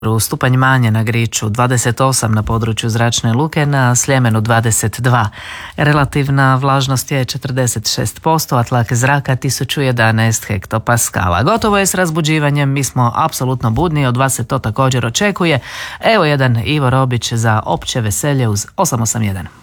Stupanj manje na Griču 28, na području Zračne luke, na Sljemenu 22. Relativna vlažnost je 46%, a tlak zraka 1011 hektopaskala. Gotovo je s razbuđivanjem, mi smo apsolutno budni, od vas se to također očekuje. Evo jedan Ivo Robić za opće veselje uz 881.